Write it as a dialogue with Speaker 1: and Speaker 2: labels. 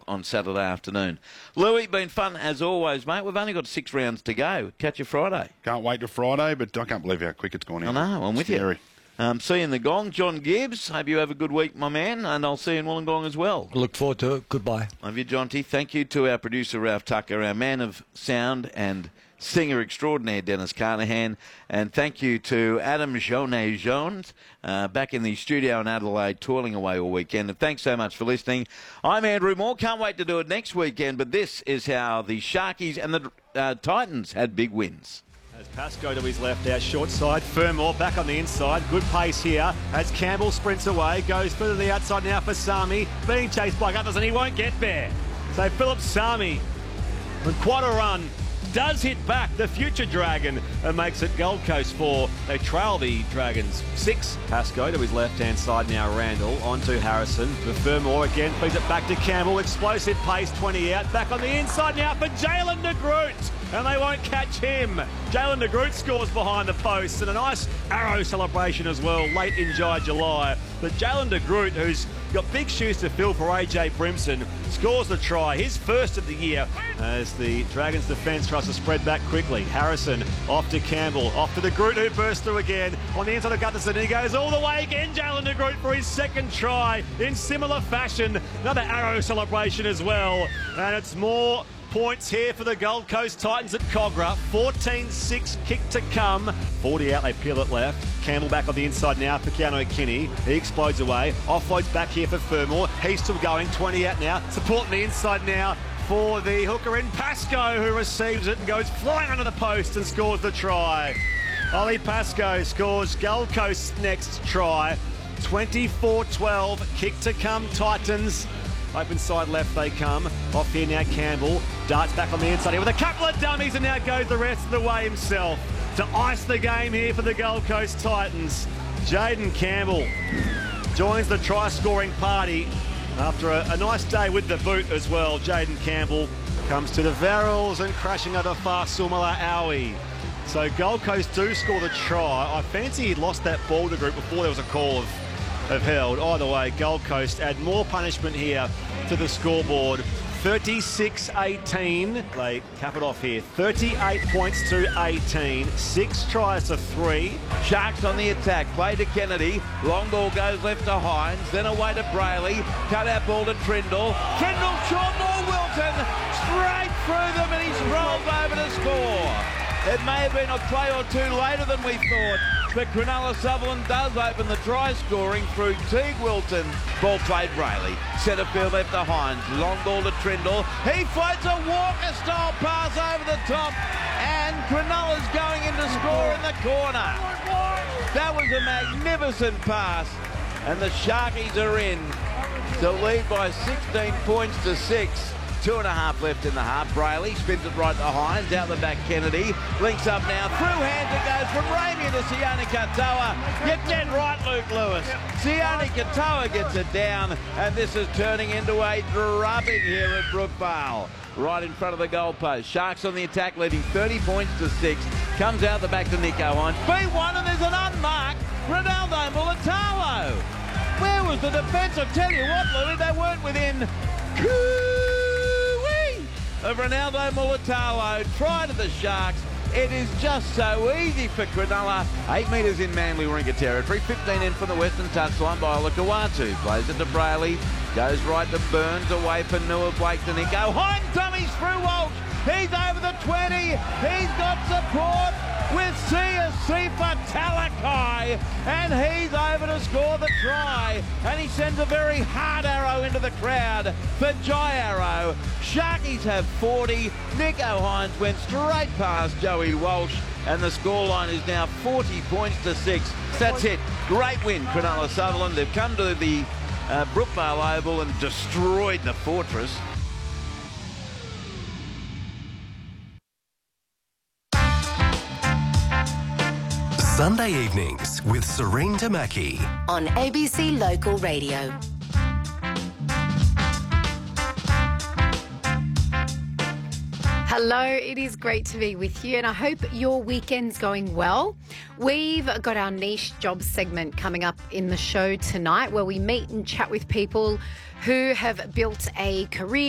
Speaker 1: on Saturday afternoon. Louis, been fun as always, mate. We've only got 6 rounds to go. Catch you Friday.
Speaker 2: Can't wait till Friday, but I can't believe how quick it's gone.
Speaker 1: I know, I'm with you. See you in the Gong. John Gibbs, hope you have a good week, my man, and I'll see you in Wollongong as well.
Speaker 3: Look forward to it. Goodbye.
Speaker 1: Love you, Jonty. Thank you to our producer, Ralph Tucker, our man of sound and singer extraordinaire, Dennis Carnahan, and thank you to Adam Jones, back in the studio in Adelaide, toiling away all weekend. And thanks so much for listening. I'm Andrew Moore. Can't wait to do it next weekend, but this is how the Sharkies and the Titans had big wins.
Speaker 4: As Pascoe to his left, out short side. Fermor back on the inside. Good pace here as Campbell sprints away. Goes further to the outside now for Sami. Being chased by others and he won't get there. So Philip Sami, with quite a run, does hit back the future Dragon and makes it Gold Coast 4. They trail the Dragons 6. Pascoe to his left-hand side now. Randall onto Harrison. The Fermor again feeds it back to Campbell. Explosive pace, 20 out. Back on the inside now for Jalen de Groot. And they won't catch him. Jalen de Groot scores behind the post and a nice arrow celebration as well late in July. But Jalen de Groot, who's got big shoes to fill for AJ Brimson, scores the try, his first of the year, as the Dragons defence tries to spread back quickly. Harrison off to Campbell, off to de Groot, who bursts through again on the inside of Gutherson. He goes all the way again, Jalen de Groot, for his second try in similar fashion. Another arrow celebration as well. And it's more points here for the Gold Coast Titans at Cogra. 14-6 kick to come. 40 out, they peel it left. Campbell back on the inside now for Keanu Kinney. He explodes away. Offloads back here for Fermor. He's still going. 20 out now. Supporting the inside now for the hooker in Pascoe, who receives it and goes flying under the post and scores the try. Ollie Pascoe scores Gold Coast's next try. 24-12. Kick to come, Titans. Open side left they come. Off here now Campbell. Darts back on the inside here with a couple of dummies and now goes the rest of the way himself to ice the game here for the Gold Coast Titans. Jaden Campbell joins the try-scoring party after a nice day with the boot as well. Jaden Campbell comes to the Verrills and crashing over Sumala Aui. So Gold Coast do score the try. I fancy he'd lost that ball to Group before there was a call of held. Either way, Gold Coast add more punishment here to the scoreboard. 36-18. They cap it off here. 38 points to 18. 6 tries to 3.
Speaker 1: Sharks on the attack. Play to Kennedy. Long ball goes left to Hines. Then away to Brayley. Cut out ball to Trindle. Trindle short ball. Wilton straight through them and he's rolled over to score. It may have been a play or two later than we thought, but Cronulla Sutherland does open the try scoring through Teague Wilton. Ball played Brayley. Centre field left to Hines. Long ball to Trindle. He floats a Walker-style pass over the top, and Cronulla's going in to score in the corner. That was a magnificent pass, and the Sharkies are in to lead by 16 points to 6. 2.5 left in the half. Brayley spins it right to Hines. Out the back, Kennedy. Links up now. Through hands it goes from Ramey to Sione Katoa. You're dead right, Luke Lewis. Sione Katoa gets it down, and this is turning into a drubbing here at Brookvale. Right in front of the goalpost. Sharks on the attack, leading 30 points to 6. Comes out the back to Nico Hines. B1, and there's an unmarked Ronaldo Mulatalo. Where was the defence? I tell you what, Louis, they weren't within of Ronaldo Mulatalo. Try to the Sharks. It is just so easy for Cronulla. 8 metres in Manly Warringah territory. 15 in from the western touchline by Olakawatu. Plays it to Brayley. Goes right to Burns. Away for Noah Blake to Nico. Hines dummies through Walsh. He's over the 20. He's got support with Sifa Talakai, and he's over to score the try, and he sends a very hard arrow into the crowd for Jai Arrow. Sharkies have 40. Nico Hines went straight past Joey Walsh, and the scoreline is now 40 points to 6. That's it. Great win, Cronulla Sutherland. They've come to the Brookvale Oval and destroyed the Fortress.
Speaker 5: Sunday evenings with Serene Tamaki
Speaker 6: on ABC Local Radio.
Speaker 7: Hello, it is great to be with you and I hope your weekend's going well. We've got our niche jobs segment coming up in the show tonight where we meet and chat with people who have built a career